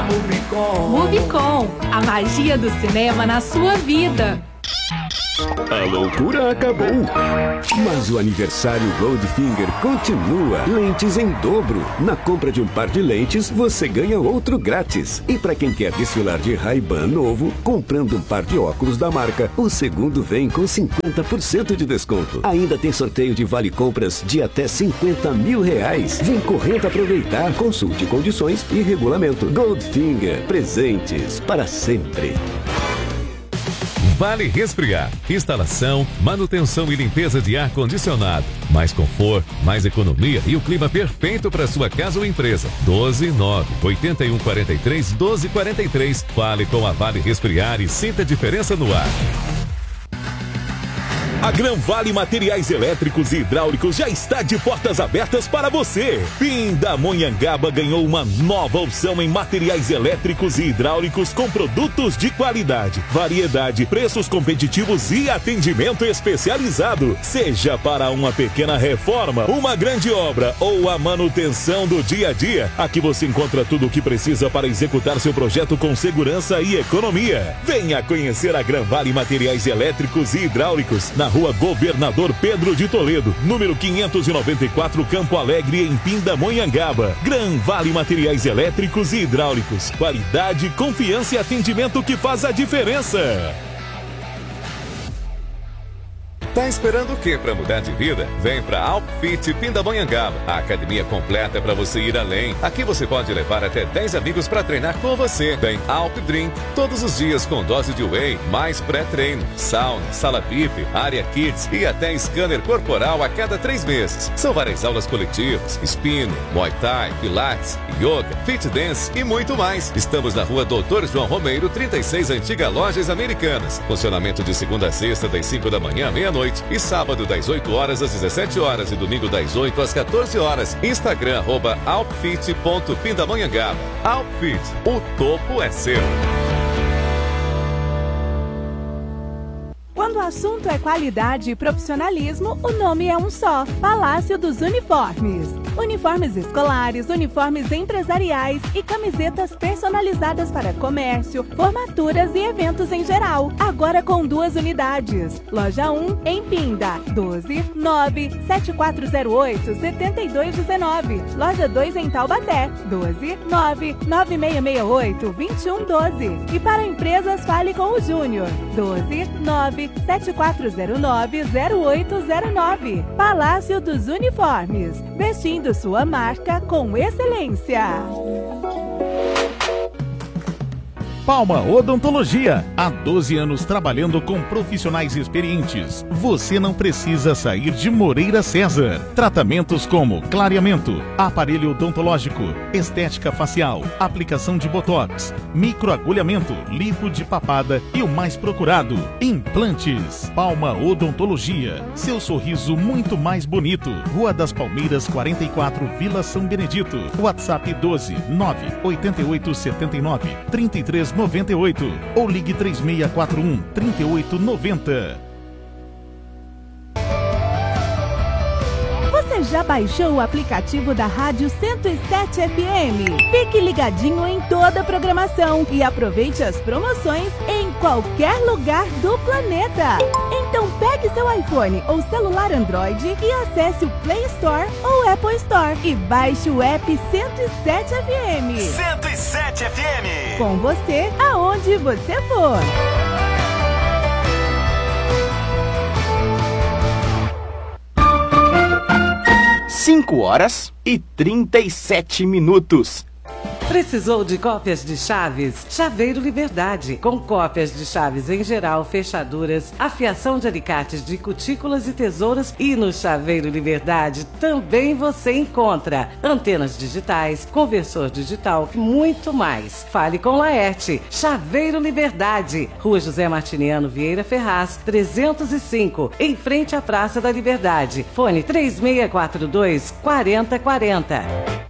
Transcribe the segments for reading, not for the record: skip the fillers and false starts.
Movicon, a magia do cinema na sua vida. A loucura acabou, mas o aniversário Goldfinger continua. Lentes em dobro. Na compra de um par de lentes, você ganha outro grátis. E para quem quer desfilar de Ray-Ban novo, comprando um par de óculos da marca, o segundo vem com 50% de desconto. Ainda tem sorteio de vale compras de até 50 mil reais. Vem correndo aproveitar. Consulte condições e regulamento. Goldfinger, presentes para sempre. Vale Resfriar. Instalação, manutenção e limpeza de ar-condicionado. Mais conforto, mais economia e o clima perfeito para sua casa ou empresa. 129-8143-1243. Fale com a Vale Resfriar e sinta a diferença no ar. A Gran Vale Materiais Elétricos e Hidráulicos já está de portas abertas para você. Pindamonhangaba ganhou uma nova opção em materiais elétricos e hidráulicos com produtos de qualidade, variedade, preços competitivos e atendimento especializado. Seja para uma pequena reforma, uma grande obra ou a manutenção do dia a dia, aqui você encontra tudo o que precisa para executar seu projeto com segurança e economia. Venha conhecer a Gran Vale Materiais Elétricos e Hidráulicos na Rua Governador Pedro de Toledo, número 594, Campo Alegre, em Pindamonhangaba. Gran Vale Materiais Elétricos e Hidráulicos. Qualidade, confiança e atendimento que faz a diferença. Tá esperando o quê para mudar de vida? Vem pra Alpfit Pindamonhangaba, a academia completa para você ir além. Aqui você pode levar até 10 amigos para treinar com você. Tem Alp Drink todos os dias com dose de whey, mais pré-treino, sauna, sala VIP, área kids e até scanner corporal a cada 3 meses. São várias aulas coletivas, spinning, muay thai, pilates, yoga, fit dance e muito mais. Estamos na Rua Doutor João Romeiro, 36, Antiga Lojas Americanas. Funcionamento de segunda a sexta, das 5 da manhã à meia-noite. E sábado das 8 horas às 17 horas e domingo das 8 às 14 horas. Instagram @alpfit.pindamonhangaba. Alpfit, o topo é seu. Quando o assunto é qualidade e profissionalismo, o nome é um só: Palácio dos Uniformes. Uniformes escolares, uniformes empresariais e camisetas personalizadas para comércio, formaturas e eventos em geral. Agora com 2 unidades. Loja 1 em Pinda, 12-97408-7219. Loja 2 em Taubaté, 12-99668-2112. E para empresas, fale com o Júnior, 12-97409-0809. Palácio dos Uniformes, vestindo sua marca com excelência. Palma Odontologia, há 12 anos trabalhando com profissionais experientes. Você não precisa sair de Moreira César. Tratamentos como clareamento, aparelho odontológico, estética facial, aplicação de botox, microagulhamento, lipo de papada e o mais procurado, implantes. Palma Odontologia, seu sorriso muito mais bonito. Rua das Palmeiras 44, Vila São Benedito. WhatsApp 12-98879-3398 ou ligue 3641-3890. Você já baixou o aplicativo da Rádio 107 FM? Fique ligadinho em toda a programação e aproveite as promoções em qualquer lugar do planeta. Então pegue seu iPhone ou celular Android e acesse o Play Store ou Apple Store e baixe o app 107 FM. 107 FM. Com você, aonde você for. 5h37. Precisou de cópias de chaves? Chaveiro Liberdade. Com cópias de chaves em geral, fechaduras, afiação de alicates de cutículas e tesouras. E no Chaveiro Liberdade também você encontra antenas digitais, conversor digital e muito mais. Fale com Laerte. Chaveiro Liberdade. Rua José Martiniano Vieira Ferraz, 305, em frente à Praça da Liberdade. Fone 3642-4040.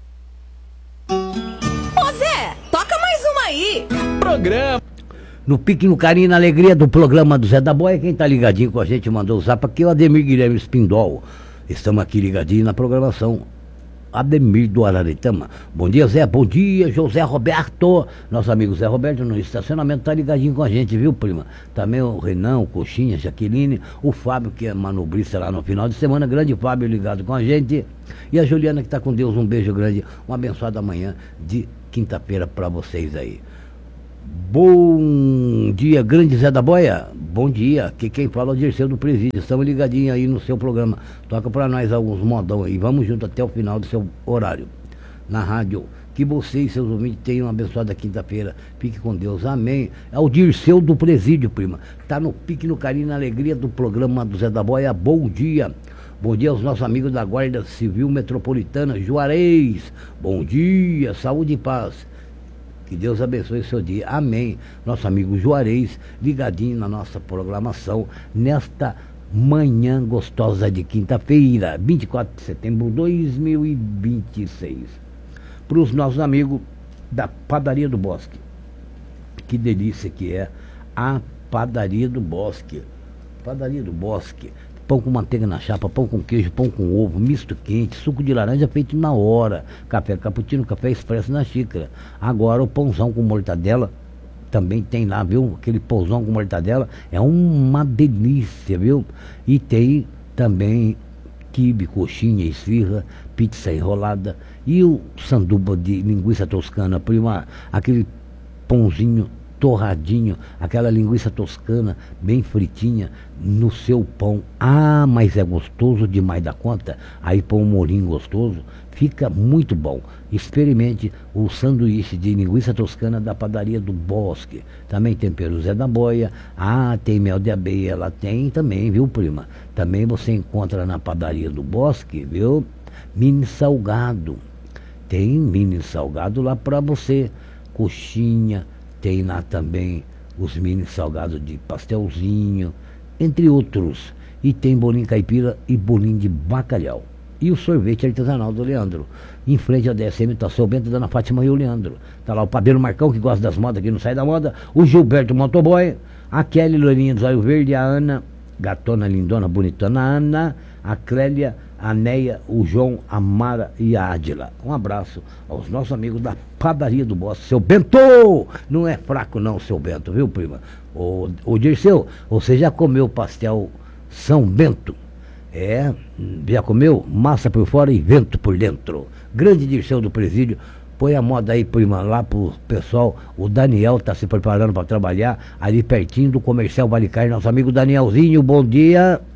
Aí. Programa. No pique, no carinho e na alegria do programa do Zé da Boia, quem tá ligadinho com a gente mandou o zap aqui, o Ademir Guilherme Spindol. Estamos aqui ligadinho na programação Ademir do Araretama. Bom dia, Zé. Bom dia, José Roberto. Nosso amigo Zé Roberto no estacionamento tá ligadinho com a gente, viu, prima? Também o Renan, o Coxinha, Jaqueline, o Fábio, que é manobrista lá no final de semana. Grande Fábio ligado com a gente. E a Juliana, que tá com Deus. Um beijo grande. Uma abençoada manhã de quinta-feira para vocês aí. Bom dia, grande Zé da Boia. Bom dia, que quem fala é o Dirceu do Presídio. Estamos ligadinhos aí no seu programa. Toca pra nós alguns modão aí. Vamos junto até o final do seu horário na rádio. Que você e seus ouvintes tenham uma abençoada quinta-feira. Fique com Deus, amém. É o Dirceu do Presídio, prima. Tá no pique, no carinho, na alegria do programa do Zé da Boia. Bom dia. Bom dia aos nossos amigos da Guarda Civil Metropolitana, Juarez. Bom dia, saúde e paz. Que Deus abençoe o seu dia. Amém. Nosso amigo Juarez, ligadinho na nossa programação, nesta manhã gostosa de quinta-feira, 24 de setembro de 2026. Para os nossos amigos da Padaria do Bosque. Que delícia que é a Padaria do Bosque. Padaria do Bosque. Pão com manteiga na chapa, pão com queijo, pão com ovo, misto quente, suco de laranja feito na hora, café cappuccino, café expresso na xícara. Agora o pãozão com mortadela também tem lá, viu? Aquele pãozão com mortadela é uma delícia, viu? E tem também quibe, coxinha, esfirra, pizza enrolada e o sanduba de linguiça toscana, prima, aquele pãozinho torradinho, aquela linguiça toscana bem fritinha no seu pão. Ah, mas é gostoso demais da conta. Aí põe um molhinho gostoso, fica muito bom. Experimente o sanduíche de linguiça toscana da Padaria do Bosque. Também tem peru Zé da Boia. Ah, tem mel de abelha, ela tem também, viu, prima? Também você encontra na Padaria do Bosque, viu? Mini salgado. Tem mini salgado lá pra você. Coxinha. Tem lá também os mini salgados de pastelzinho, entre outros. E tem bolinho caipira e bolinho de bacalhau. E o sorvete artesanal do Leandro. Em frente ao DSM está o seu Bento, Dona Fátima e o Leandro. Está lá o Padeiro Marcão, que gosta das modas, que não sai da moda. O Gilberto Motoboy. A Kelly Loirinha dos Olhos Verde. A Ana, gatona, lindona, bonitona. A Ana, a Clélia, a Neia, o João, a Mara e a Ádila. Um abraço aos nossos amigos da Padaria do Bosque. Seu Bento! Não é fraco não, seu Bento, viu, prima? Ô Dirceu, você já comeu pastel São Bento? É, já comeu? Massa por fora e vento por dentro. Grande Dirceu do Presídio. Põe a moda aí, prima, lá pro pessoal. O Daniel tá se preparando para trabalhar ali pertinho do Comercial Vale Carne. Nosso amigo Danielzinho, bom dia.